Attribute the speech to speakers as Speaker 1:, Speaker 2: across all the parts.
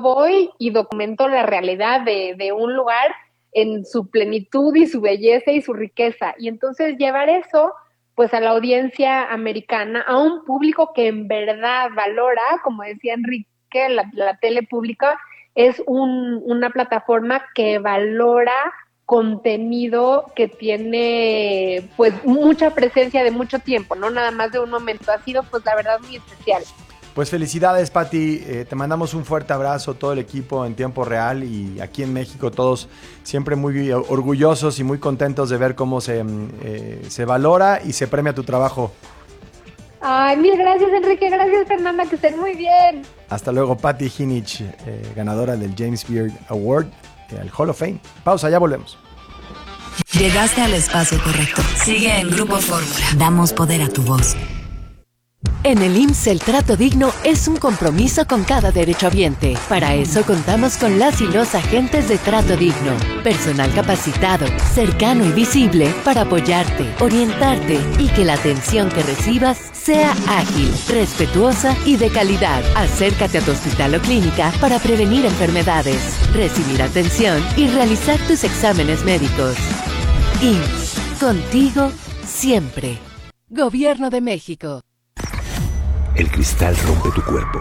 Speaker 1: voy y documento la realidad de un lugar en su plenitud y su belleza y su riqueza. Y entonces llevar eso pues a la audiencia americana, a un público que en verdad valora, como decía Enrique, la tele pública es una plataforma que valora contenido que tiene pues mucha presencia de mucho tiempo, no nada más de un momento. Ha sido pues la verdad muy especial.
Speaker 2: Pues felicidades, Pati, te mandamos un fuerte abrazo, todo el equipo en tiempo real, y aquí en México todos siempre muy orgullosos y muy contentos de ver cómo se valora y se premia tu trabajo.
Speaker 1: Ay, mil gracias, Enrique, gracias, Fernanda, que estén muy bien.
Speaker 2: Hasta luego, Pati Jinich, ganadora del James Beard Award, al Hall of Fame. Pausa, ya volvemos.
Speaker 3: Llegaste al espacio correcto. Sigue en Grupo Fórmula. Damos poder a tu voz.
Speaker 4: En el IMSS, el trato digno es un compromiso con cada derechohabiente. Para eso contamos con las y los agentes de trato digno. Personal capacitado, cercano y visible para apoyarte, orientarte y que la atención que recibas sea ágil, respetuosa y de calidad. Acércate a tu hospital o clínica para prevenir enfermedades, recibir atención y realizar tus exámenes médicos. IMSS, contigo siempre. Gobierno de México.
Speaker 5: El cristal rompe tu cuerpo,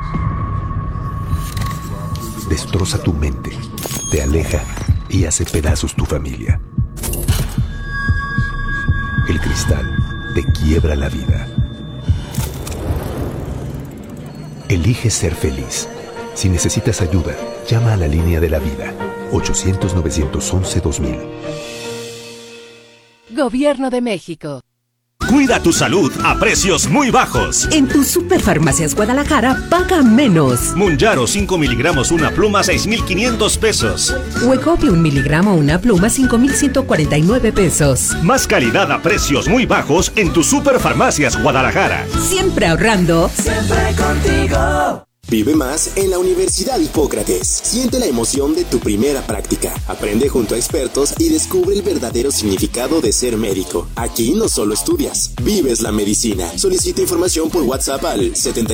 Speaker 5: destroza tu mente, te aleja y hace pedazos tu familia. El cristal te quiebra la vida. Elige ser feliz. Si necesitas ayuda, llama a la línea de la vida, 800-911-2000.
Speaker 4: Gobierno de México.
Speaker 6: Cuida tu salud a precios muy bajos.
Speaker 7: En tu Superfarmacias Guadalajara, paga menos.
Speaker 6: Munjaro 5 miligramos una pluma, 6,500 pesos.
Speaker 7: Huecopia 1 miligramo una pluma, 5,149 pesos.
Speaker 6: Más calidad a precios muy bajos en tu Superfarmacias Guadalajara.
Speaker 7: Siempre ahorrando.
Speaker 8: Siempre contigo. Vive más en la Universidad Hipócrates. Siente la emoción de tu primera práctica. Aprende junto a expertos y descubre el verdadero significado de ser médico. Aquí no solo estudias, vives la medicina. Solicita información por WhatsApp al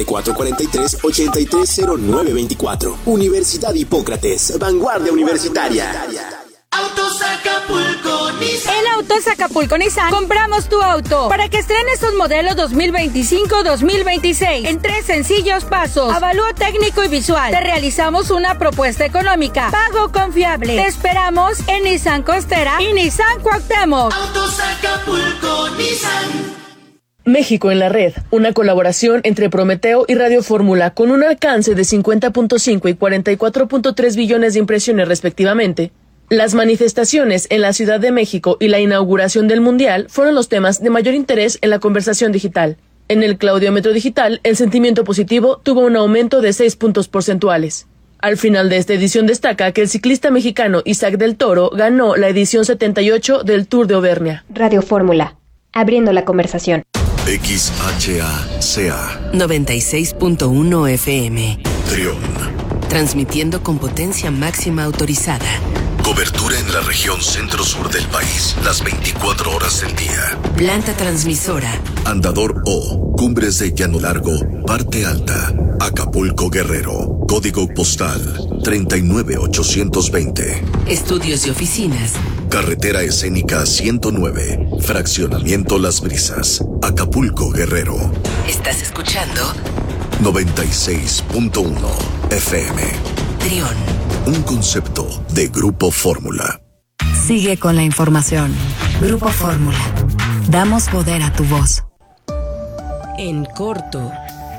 Speaker 8: 7443-830924. Universidad Hipócrates, vanguardia universitaria.
Speaker 9: Autos Acapulco Nissan.
Speaker 10: En Autos Acapulco Nissan compramos tu auto para que estrenes sus modelos 2025-2026 en 3 sencillos pasos. Avalúo técnico y visual. Te realizamos una propuesta económica. Pago confiable. Te esperamos en Nissan Costera y Nissan Cuauhtémoc.
Speaker 9: Autos Acapulco Nissan.
Speaker 11: México en la red, una colaboración entre Prometeo y Radio Fórmula con un alcance de 50.5 y 44.3 billones de impresiones respectivamente. Las manifestaciones en la Ciudad de México y la inauguración del Mundial fueron los temas de mayor interés en la conversación digital. En el Claudiómetro Digital, el sentimiento positivo tuvo un aumento de 6 puntos porcentuales. Al final de esta edición destaca que el ciclista mexicano Isaac del Toro ganó la edición 78 del Tour de Auvernia.
Speaker 12: Radio Fórmula, abriendo la conversación.
Speaker 13: XHACA
Speaker 3: 96.1 FM.
Speaker 13: Trión.
Speaker 3: Transmitiendo con potencia máxima autorizada.
Speaker 13: Cobertura en la región centro-sur del país, las 24 horas del día.
Speaker 3: Planta transmisora.
Speaker 13: Andador O, Cumbres de Llano Largo, Parte Alta, Acapulco Guerrero. Código postal 39820.
Speaker 3: Estudios y oficinas.
Speaker 13: Carretera Escénica 109, Fraccionamiento Las Brisas, Acapulco Guerrero.
Speaker 3: ¿Estás escuchando?
Speaker 13: 96.1 FM.
Speaker 3: Trión.
Speaker 13: Un concepto de Grupo Fórmula.
Speaker 3: Sigue con la información. Grupo Fórmula. Damos poder a tu voz.
Speaker 7: En corto.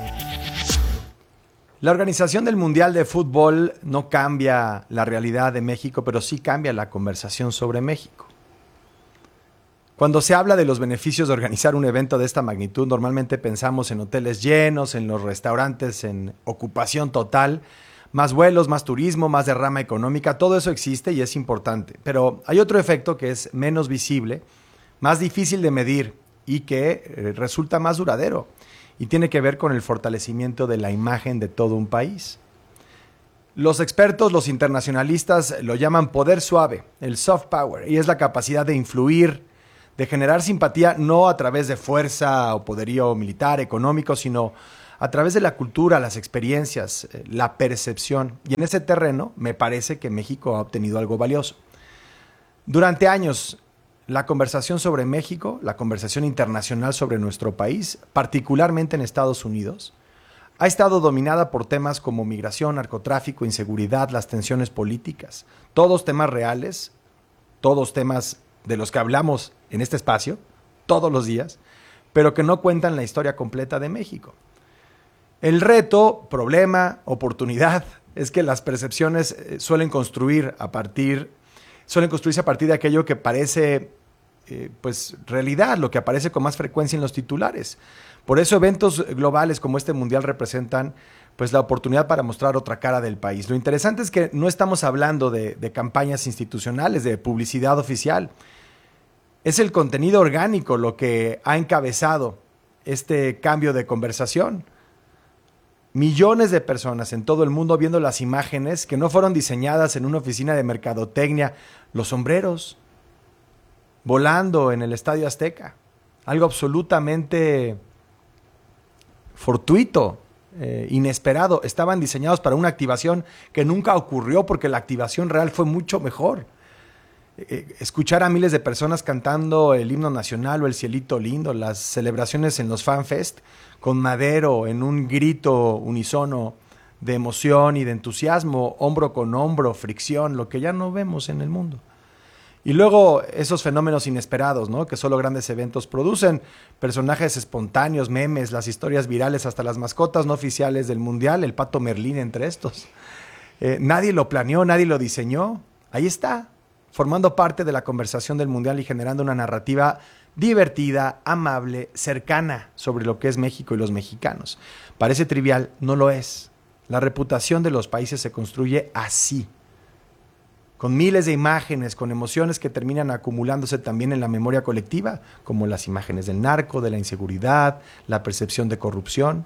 Speaker 2: La organización del Mundial de Fútbol no cambia la realidad de México, pero sí cambia la conversación sobre México. Cuando se habla de los beneficios de organizar un evento de esta magnitud, normalmente pensamos en hoteles llenos, en los restaurantes en ocupación total, más vuelos, más turismo, más derrama económica. Todo eso existe y es importante. Pero hay otro efecto que es menos visible, más difícil de medir y que resulta más duradero. Y tiene que ver con el fortalecimiento de la imagen de todo un país. Los expertos, los internacionalistas, lo llaman poder suave, el soft power, y es la capacidad de influir, de generar simpatía, no a través de fuerza o poderío militar, económico, sino a través de la cultura, las experiencias, la percepción. Y en ese terreno me parece que México ha obtenido algo valioso. Durante años, la conversación sobre México, la conversación internacional sobre nuestro país, particularmente en Estados Unidos, ha estado dominada por temas como migración, narcotráfico, inseguridad, las tensiones políticas. Todos temas reales, todos temas de los que hablamos en este espacio, todos los días, pero que no cuentan la historia completa de México. El reto, problema, oportunidad, es que las percepciones suelen construirse a partir de aquello que parece realidad, lo que aparece con más frecuencia en los titulares. Por eso eventos globales como este mundial representan pues la oportunidad para mostrar otra cara del país. Lo interesante es que no estamos hablando de campañas institucionales, de publicidad oficial. Es el contenido orgánico lo que ha encabezado este cambio de conversación. Millones de personas en todo el mundo viendo las imágenes que no fueron diseñadas en una oficina de mercadotecnia, los sombreros volando en el Estadio Azteca, algo absolutamente fortuito, inesperado. Estaban diseñados para una activación que nunca ocurrió porque la activación real fue mucho mejor. Escuchar a miles de personas cantando el himno nacional o el cielito lindo, las celebraciones en los FanFest con Madero en un grito unisono de emoción y de entusiasmo, hombro con hombro, fricción, lo que ya no vemos en el mundo. Y luego esos fenómenos inesperados, ¿no?, que solo grandes eventos producen, personajes espontáneos, memes, las historias virales, hasta las mascotas no oficiales del Mundial, el Pato Merlín entre estos. Nadie lo planeó, nadie lo diseñó, ahí está, formando parte de la conversación del Mundial y generando una narrativa divertida, amable, cercana sobre lo que es México y los mexicanos. Parece trivial, no lo es. La reputación de los países se construye así, con miles de imágenes, con emociones que terminan acumulándose también en la memoria colectiva, como las imágenes del narco, de la inseguridad, la percepción de corrupción.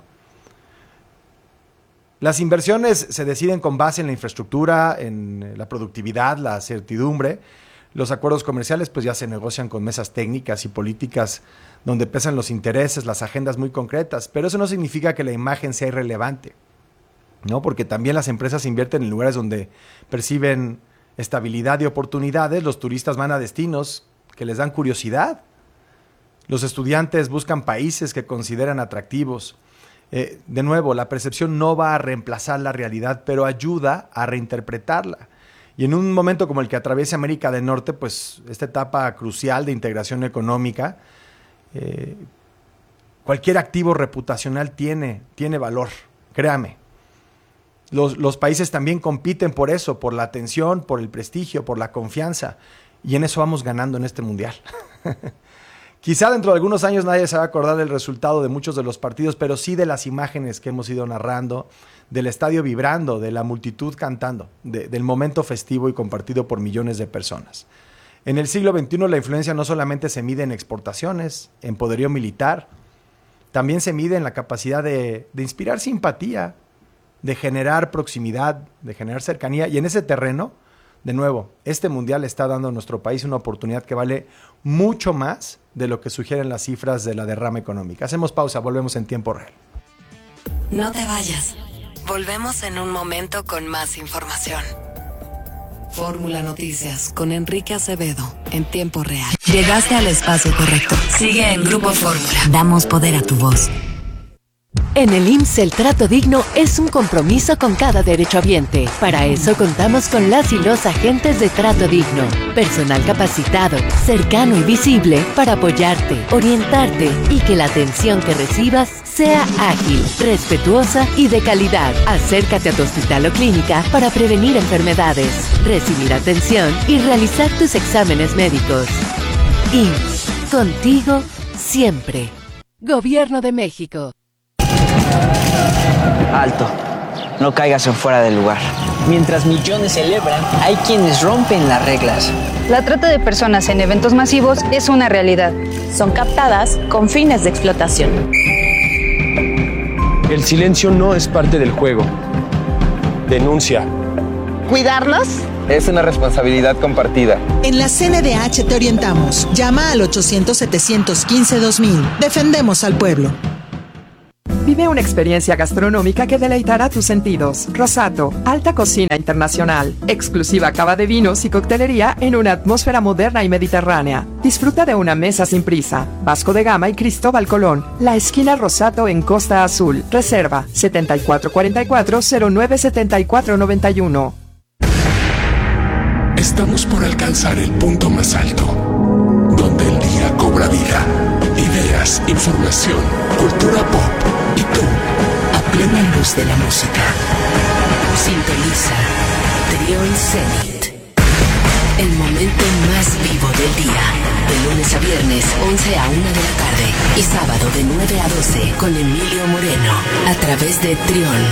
Speaker 2: Las inversiones se deciden con base en la infraestructura, en la productividad, la certidumbre. Los acuerdos comerciales pues ya se negocian con mesas técnicas y políticas donde pesan los intereses, las agendas muy concretas, pero eso no significa que la imagen sea irrelevante, ¿no? Porque también las empresas invierten en lugares donde perciben estabilidad y oportunidades. Los turistas van a destinos que les dan curiosidad. Los estudiantes buscan países que consideran atractivos. De nuevo, la percepción no va a reemplazar la realidad, pero ayuda a reinterpretarla. Y en un momento como el que atraviesa América del Norte, pues esta etapa crucial de integración económica, cualquier activo reputacional tiene valor, créame. Los países también compiten por eso, por la atención, por el prestigio, por la confianza, y en eso vamos ganando en este mundial. Quizá dentro de algunos años nadie se va a acordar del resultado de muchos de los partidos, pero sí de las imágenes que hemos ido narrando, del estadio vibrando, de la multitud cantando, del momento festivo y compartido por millones de personas. En el siglo XXI la influencia no solamente se mide en exportaciones, en poderío militar, también se mide en la capacidad de inspirar simpatía, de generar proximidad, de generar cercanía, y en ese terreno, de nuevo, este mundial está dando a nuestro país una oportunidad que vale mucho más de lo que sugieren las cifras de la derrama económica. Hacemos pausa, volvemos en tiempo real.
Speaker 3: No te vayas. Volvemos en un momento con más información. Fórmula Noticias con Enrique Acevedo en tiempo real. Llegaste al espacio correcto. Sigue en Grupo Fórmula. Damos poder a tu voz.
Speaker 4: En el IMSS el trato digno es un compromiso con cada derechohabiente. Para eso contamos con las y los agentes de Trato Digno. Personal capacitado, cercano y visible para apoyarte, orientarte y que la atención que recibas sea ágil, respetuosa y de calidad. Acércate a tu hospital o clínica para prevenir enfermedades, recibir atención y realizar tus exámenes médicos. IMSS, contigo siempre. Gobierno de México.
Speaker 14: Alto, no caigas en fuera del lugar. Mientras millones celebran, hay quienes rompen las reglas.
Speaker 15: La trata de personas en eventos masivos es una realidad.
Speaker 16: Son captadas con fines de explotación.
Speaker 17: El silencio no es parte del juego. Denuncia.
Speaker 18: ¿Cuidarnos?
Speaker 19: Es una responsabilidad compartida.
Speaker 18: En la CNDH te orientamos. Llama al 800-715-2000. Defendemos al pueblo.
Speaker 20: Vive una experiencia gastronómica que deleitará tus sentidos. Rosato, alta cocina internacional, exclusiva cava de vinos y coctelería en una atmósfera moderna y mediterránea. Disfruta de una mesa sin prisa. Vasco de Gama y Cristóbal Colón, la esquina Rosato en Costa Azul. Reserva 7444-097491.
Speaker 21: Estamos por alcanzar el punto más alto, donde el día cobra vida. Ideas, información, cultura pop y tú, a plena luz de la música.
Speaker 3: Sintoniza Trión Zenit. El momento más vivo del día. De lunes a viernes, 11 a 1 de la tarde. Y sábado de 9 a 12 con Emilio Moreno. A través de Trión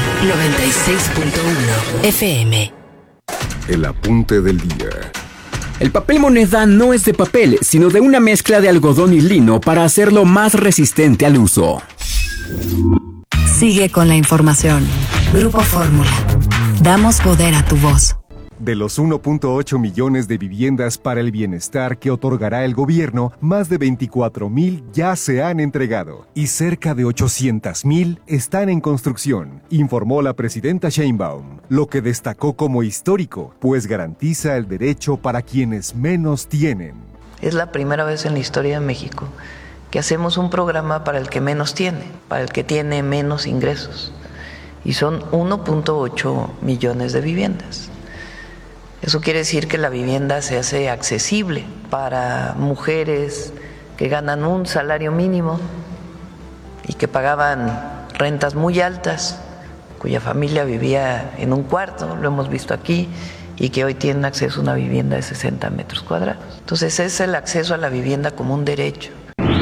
Speaker 3: 96.1 FM.
Speaker 22: El apunte del día.
Speaker 23: El papel moneda no es de papel, sino de una mezcla de algodón y lino para hacerlo más resistente al uso.
Speaker 3: Sigue con la información. Grupo Fórmula. Damos poder a tu voz.
Speaker 22: De los 1.8 millones de viviendas para el bienestar que otorgará el gobierno, más de 24,000 ya se han entregado y cerca de 800,000 están en construcción, informó la presidenta Sheinbaum, lo que destacó como histórico, pues garantiza el derecho para quienes menos tienen.
Speaker 24: Es la primera vez en la historia de México que hacemos un programa para el que menos tiene, para el que tiene menos ingresos, y son 1.8 millones de viviendas. Eso quiere decir que la vivienda se hace accesible para mujeres que ganan un salario mínimo y que pagaban rentas muy altas, cuya familia vivía en un cuarto, lo hemos visto aquí, y que hoy tienen acceso a una vivienda de 60 metros cuadrados. Entonces es el acceso a la vivienda como un derecho.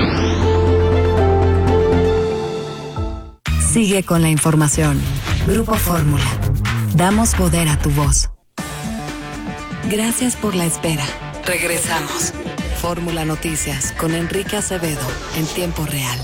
Speaker 3: Sigue con la información. Grupo Fórmula. Damos poder a tu voz. Gracias por la espera. Regresamos. Fórmula Noticias con Enrique Acevedo en tiempo real.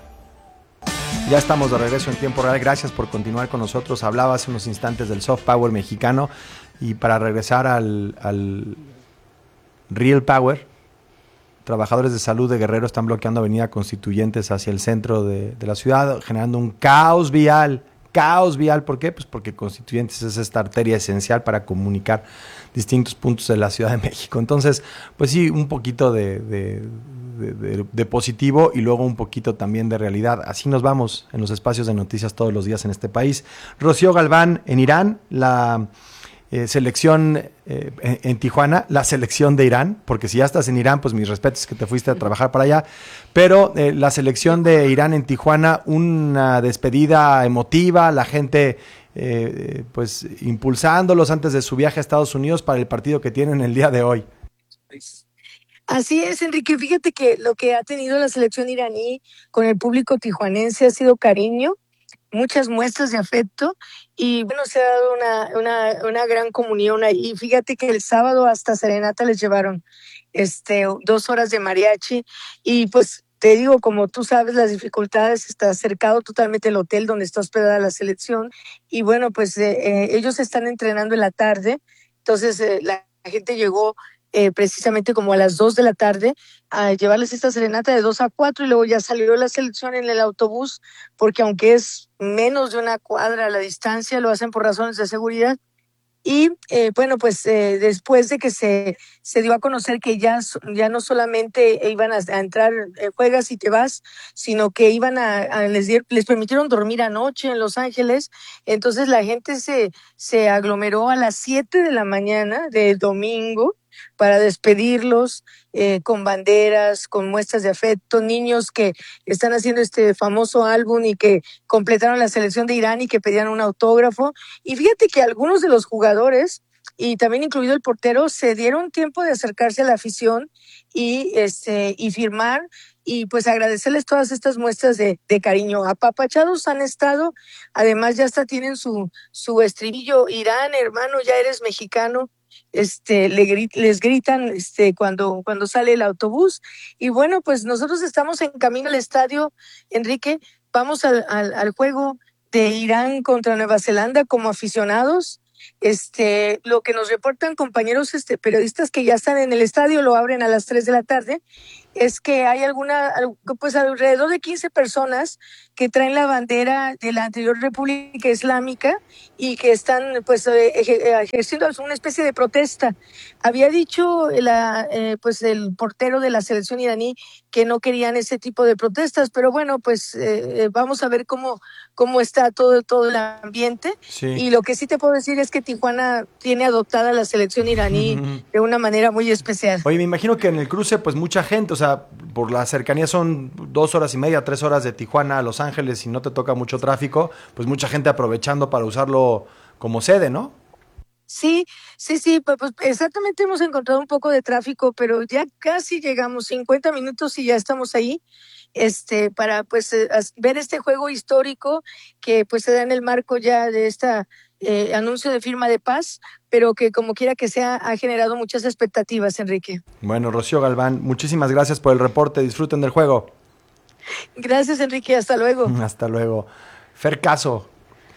Speaker 2: Ya estamos de regreso en tiempo real. Gracias por continuar con nosotros. Hablaba hace unos instantes del soft power mexicano y para regresar al real power, trabajadores de salud de Guerrero están bloqueando Avenida Constituyentes hacia el centro de la ciudad, generando un caos vial. Caos vial, ¿por qué? Pues porque Constituyentes es esta arteria esencial para comunicar distintos puntos de la Ciudad de México. Entonces, pues sí, un poquito de positivo y luego un poquito también de realidad. Así nos vamos en los espacios de noticias todos los días en este país. Rocío Galván en Irán, la selección en Tijuana, la selección de Irán, porque si ya estás en Irán, pues mis respetos que te fuiste a trabajar para allá, pero la selección de Irán en Tijuana, una despedida emotiva, la gente pues impulsándolos antes de su viaje a Estados Unidos para el partido que tienen el día de hoy.
Speaker 25: Así es, Enrique, fíjate que lo que ha tenido la selección iraní con el público tijuanense ha sido cariño, muchas muestras de afecto y bueno, se ha dado una gran comunión ahí. Fíjate que el sábado hasta serenata les llevaron 2 horas de mariachi y pues te digo, como tú sabes, las dificultades, está cercado totalmente el hotel donde está hospedada la selección y bueno, pues ellos están entrenando en la tarde, entonces la gente llegó precisamente como a las 2 de la tarde a llevarles esta serenata de 2 a 4 y luego ya salió la selección en el autobús porque aunque es menos de una cuadra a la distancia, lo hacen por razones de seguridad y bueno, pues después de que se dio a conocer que ya no solamente iban a entrar, juegas y te vas, sino que iban les permitieron dormir anoche en Los Ángeles, entonces la gente se aglomeró a las 7 de la mañana de domingo para despedirlos con banderas, con muestras de afecto, niños que están haciendo este famoso álbum y que completaron la selección de Irán y que pedían un autógrafo. Y fíjate que algunos de los jugadores, y también incluido el portero, se dieron tiempo de acercarse a la afición y firmar y pues agradecerles todas estas muestras de cariño. Apapachados han estado, además ya hasta tienen su estribillo, Irán, hermano, ya eres mexicano. Les gritan cuando sale el autobús y bueno, pues nosotros estamos en camino al estadio, Enrique, vamos al juego de Irán contra Nueva Zelanda como aficionados. Lo que nos reportan compañeros periodistas que ya están en el estadio, lo abren a las 3 de la tarde es que hay pues alrededor de 15 personas que traen la bandera de la anterior República Islámica y que están pues ejerciendo una especie de protesta. Había dicho pues el portero de la selección iraní que no querían ese tipo de protestas, pero bueno, pues vamos a ver cómo está todo el ambiente.
Speaker 2: Sí.
Speaker 25: Y lo que sí te puedo decir es que Tijuana tiene adoptada la selección iraní de una manera muy especial.
Speaker 2: Oye, me imagino que en el cruce, pues mucha gente, o sea, por la cercanía son 2 horas y media, 3 horas de Tijuana a Los Ángeles y no te toca mucho tráfico, pues mucha gente aprovechando para usarlo como sede, ¿no?
Speaker 25: Sí, pues exactamente hemos encontrado un poco de tráfico, pero ya casi llegamos, 50 minutos y ya estamos ahí, para pues ver este juego histórico que pues se da en el marco ya de esta anuncio de firma de paz, pero que como quiera que sea ha generado muchas expectativas, Enrique.
Speaker 2: Bueno, Rocío Galván, muchísimas gracias por el reporte, disfruten del juego.
Speaker 25: Gracias, Enrique, hasta luego.
Speaker 2: Hasta luego. Fer Caso,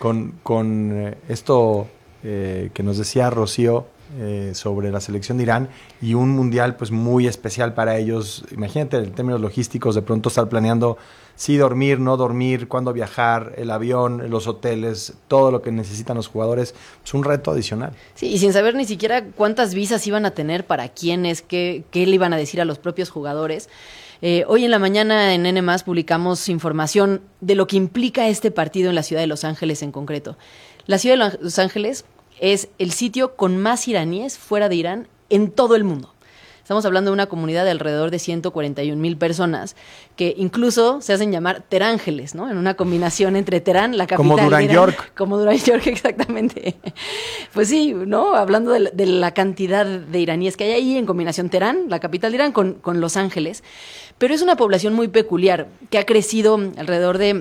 Speaker 2: con esto que nos decía Rocío sobre la selección de Irán y un mundial pues muy especial para ellos. Imagínate en términos logísticos de pronto estar planeando sí dormir, no dormir, cuándo viajar, el avión, los hoteles, todo lo que necesitan los jugadores. Es un reto adicional.
Speaker 1: Sí, y sin saber ni siquiera cuántas visas iban a tener, para quiénes, qué le iban a decir a los propios jugadores. Hoy en la mañana en N+, publicamos información de lo que implica este partido en la ciudad de Los Ángeles en concreto. La ciudad de Los Ángeles es el sitio con más iraníes fuera de Irán en todo el mundo. Estamos hablando de una comunidad de alrededor de 141,000 personas que incluso se hacen llamar terángeles, ¿no? En una combinación entre Teherán, la capital.
Speaker 2: Como Durán York.
Speaker 1: Como Durán York, exactamente. Pues sí, ¿no? Hablando de la cantidad de iraníes que hay ahí, en combinación Teherán, la capital de Irán, con Los Ángeles. Pero es una población muy peculiar que ha crecido alrededor de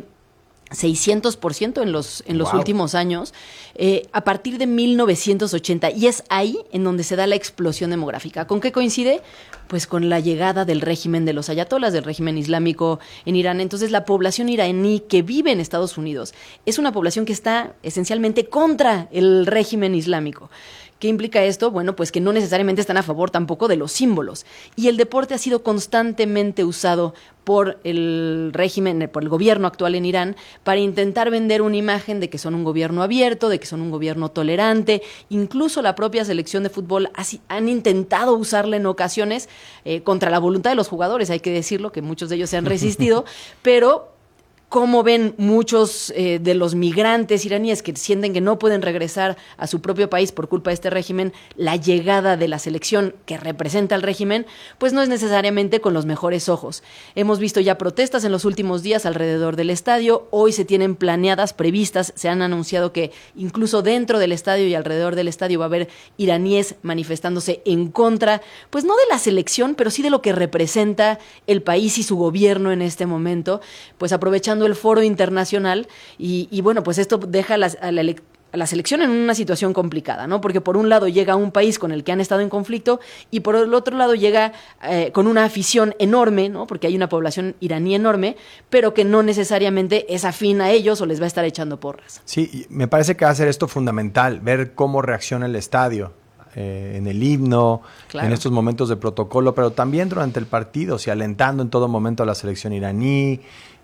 Speaker 1: 600% en los últimos años, a partir de 1980, y es ahí en donde se da la explosión demográfica. ¿Con qué coincide? Pues con la llegada del régimen de los ayatolás, del régimen islámico en Irán. Entonces la población iraní que vive en Estados Unidos es una población que está esencialmente contra el régimen islámico. ¿Qué implica esto? Bueno, pues que no necesariamente están a favor tampoco de los símbolos. Y el deporte ha sido constantemente usado por el régimen, por el gobierno actual en Irán, para intentar vender una imagen de que son un gobierno abierto, de que son un gobierno tolerante. Incluso la propia selección de fútbol han intentado usarla en ocasiones contra la voluntad de los jugadores, hay que decirlo, que muchos de ellos se han resistido, pero cómo ven muchos de los migrantes iraníes que sienten que no pueden regresar a su propio país por culpa de este régimen, la llegada de la selección que representa al régimen, pues no es necesariamente con los mejores ojos. Hemos visto ya protestas en los últimos días alrededor del estadio, hoy se tienen planeadas, previstas, se han anunciado que incluso dentro del estadio y alrededor del estadio va a haber iraníes manifestándose en contra, pues no de la selección, pero sí de lo que representa el país y su gobierno en este momento, pues aprovechando el foro internacional y bueno, pues esto deja a la selección en una situación complicada, ¿no? Porque por un lado llega un país con el que han estado en conflicto y por el otro lado llega con una afición enorme, ¿no? Porque hay una población iraní enorme, pero que no necesariamente es afín a ellos o les va a estar echando porras.
Speaker 2: Sí, me parece que va a ser esto fundamental, ver cómo reacciona el estadio. En el himno, claro, en estos momentos de protocolo, pero también durante el partido, si alentando en todo momento a la selección iraní,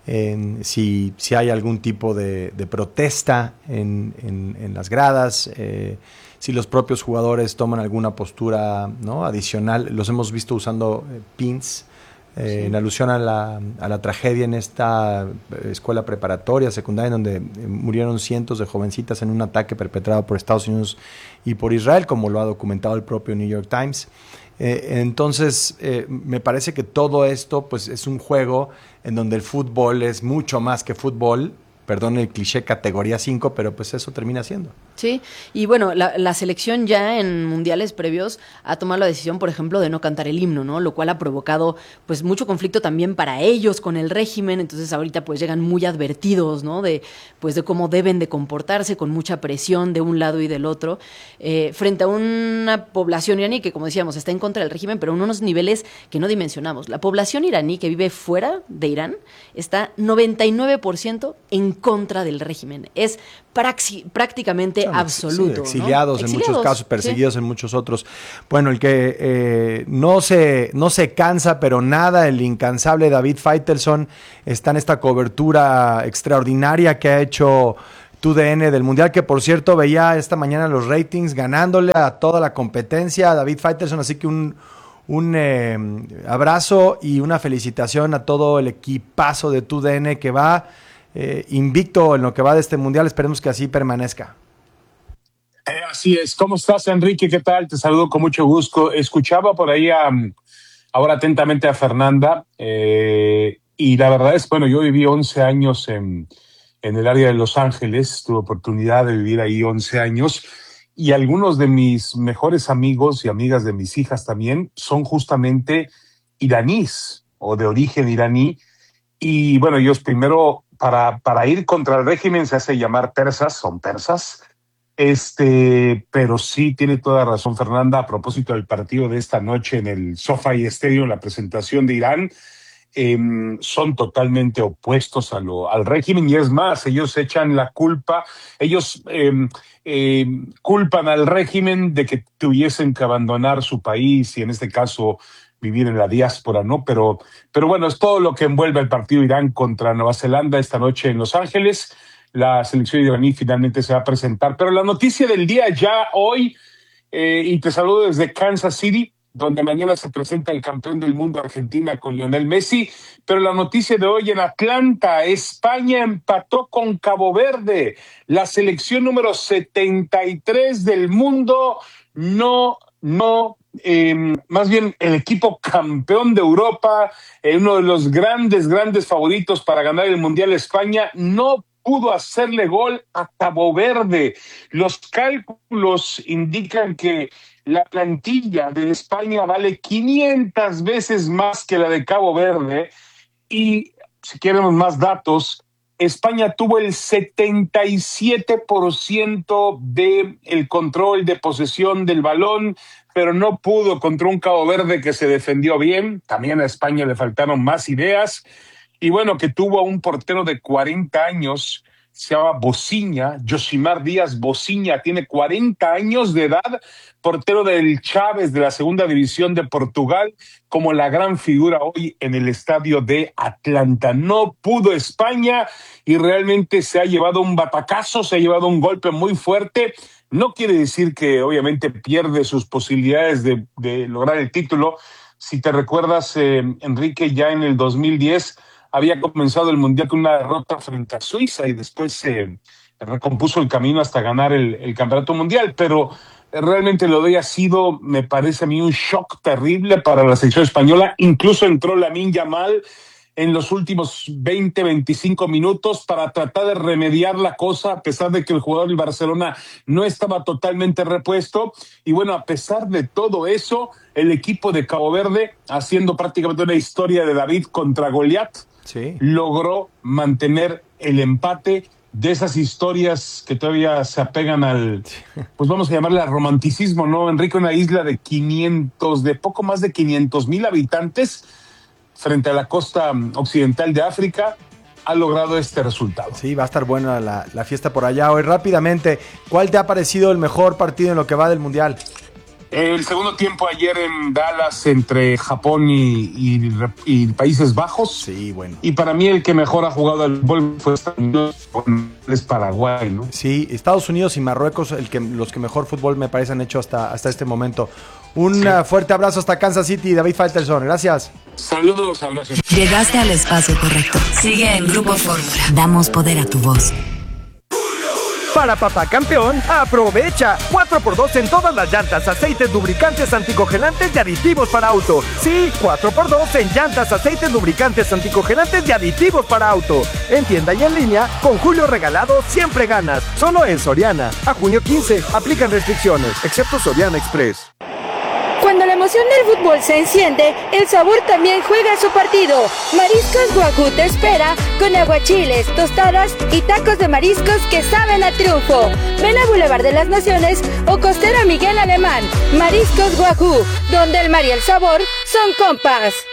Speaker 2: si hay algún tipo de protesta en las gradas, si los propios jugadores toman alguna postura, ¿no?, adicional. Los hemos visto usando pins en alusión a la tragedia en esta escuela preparatoria, secundaria, en donde murieron cientos de jovencitas en un ataque perpetrado por Estados Unidos y por Israel, como lo ha documentado el propio New York Times. Entonces, me parece que todo esto pues es un juego en donde el fútbol es mucho más que fútbol. Perdón el cliché categoría 5, pero pues eso termina siendo.
Speaker 1: Sí, y bueno, la selección ya en mundiales previos ha tomado la decisión, por ejemplo, de no cantar el himno, ¿no? Lo cual ha provocado pues mucho conflicto también para ellos con el régimen. Entonces ahorita pues llegan muy advertidos, ¿no? De cómo deben de comportarse, con mucha presión de un lado y del otro, frente a una población iraní que, como decíamos, está en contra del régimen, pero en unos niveles que no dimensionamos. La población iraní que vive fuera de Irán está 99% en en contra del régimen. Es prácticamente absoluto.
Speaker 2: Sí, exiliados, ¿no? En muchos casos, perseguidos,
Speaker 1: sí.
Speaker 2: En muchos otros. Bueno, el que no se cansa, pero nada, el incansable David Faitelson está en esta cobertura extraordinaria que ha hecho TUDN del Mundial, que por cierto veía esta mañana los ratings ganándole a toda la competencia a David Faitelson, así que un abrazo y una felicitación a todo el equipazo de TUDN que va invicto en lo que va de este Mundial. Esperemos que así permanezca.
Speaker 5: Así es. ¿Cómo estás, Enrique? ¿Qué tal? Te saludo con mucho gusto. Escuchaba por ahí ahora atentamente a Fernanda y la verdad es, bueno, yo viví 11 años en el área de Los Ángeles, tuve oportunidad de vivir ahí 11 años y algunos de mis mejores amigos y amigas de mis hijas también son justamente iraníes o de origen iraní. Y bueno, ellos primero para ir contra el régimen se hace llamar persas, son persas. Pero sí tiene toda razón Fernanda a propósito del partido de esta noche en el SoFi Stadium, la presentación de Irán. Son totalmente opuestos al régimen y es más, ellos echan la culpa, ellos culpan al régimen de que tuviesen que abandonar su país y en este caso vivir en la diáspora, ¿no? Pero bueno, es todo lo que envuelve el partido Irán contra Nueva Zelanda esta noche en Los Ángeles. La selección iraní finalmente se va a presentar, pero la noticia del día ya hoy, y te saludo desde Kansas City, donde mañana se presenta el campeón del mundo Argentina con Lionel Messi, pero la noticia de hoy en Atlanta, España empató con Cabo Verde, la selección número 73 del mundo, más bien el equipo campeón de Europa, uno de los grandes favoritos para ganar el Mundial. España no pudo hacerle gol a Cabo Verde. Los cálculos indican que la plantilla de España vale 500 veces más que la de Cabo Verde y, si queremos más datos, España tuvo el 77% del control de posesión del balón, pero no pudo contra un Cabo Verde que se defendió bien. También a España le faltaron más ideas. Y bueno, que tuvo a un portero de 40 años, se llama Bociña, Josimar Díaz Bociña, tiene 40 años de edad, portero del Chaves de la segunda división de Portugal, como la gran figura hoy en el estadio de Atlanta. No pudo España y realmente se ha llevado un batacazo, se ha llevado un golpe muy fuerte. No quiere decir que obviamente pierde sus posibilidades de lograr el título. Si te recuerdas, Enrique, ya en el 2010 había comenzado el Mundial con una derrota frente a Suiza y después se recompuso el camino hasta ganar el Campeonato Mundial, pero realmente lo de hoy ha sido, me parece a mí, un shock terrible para la selección española. Incluso entró Lamine Yamal en los últimos 20-25 minutos para tratar de remediar la cosa, a pesar de que el jugador del Barcelona no estaba totalmente repuesto. Y bueno, a pesar de todo eso, el equipo de Cabo Verde, haciendo prácticamente una historia de David contra Goliat, sí, logró mantener el empate. De esas historias que todavía se apegan al, pues vamos a llamarle al romanticismo, ¿no, Enrique? Una isla de poco más de 500,000 habitantes frente a la costa occidental de África, ha logrado este resultado.
Speaker 2: Sí, va a estar buena la fiesta por allá. Hoy rápidamente, ¿cuál te ha parecido el mejor partido en lo que va del Mundial?
Speaker 5: El segundo tiempo ayer en Dallas entre Japón y Países Bajos.
Speaker 2: Sí, bueno.
Speaker 5: Y para mí el que mejor ha jugado al fútbol fue Estados Unidos con Paraguay, ¿no?
Speaker 2: Sí, Estados Unidos y Marruecos, los que mejor fútbol me parece han hecho hasta este momento. Un fuerte abrazo hasta Kansas City, David Faitelson. Gracias.
Speaker 5: Saludos, abrazos.
Speaker 3: Llegaste al espacio correcto. Sigue en Grupo Fórmula. Damos poder a tu voz.
Speaker 6: Para papá campeón, aprovecha 4x2 en todas las llantas, aceites, lubricantes, anticongelantes y aditivos para auto. Sí, 4x2 en llantas, aceites, lubricantes, anticongelantes y aditivos para auto. En tienda y en línea, con Julio Regalado siempre ganas. Solo en Soriana. A junio 15, aplican restricciones, excepto Soriana Express.
Speaker 8: Cuando la emoción del fútbol se enciende, el sabor también juega su partido. Mariscos Wagyu te espera con aguachiles, tostadas y tacos de mariscos que saben a triunfo. Ven a Boulevard de las Naciones o Costera Miguel Alemán. Mariscos Wagyu, donde el mar y el sabor son compas.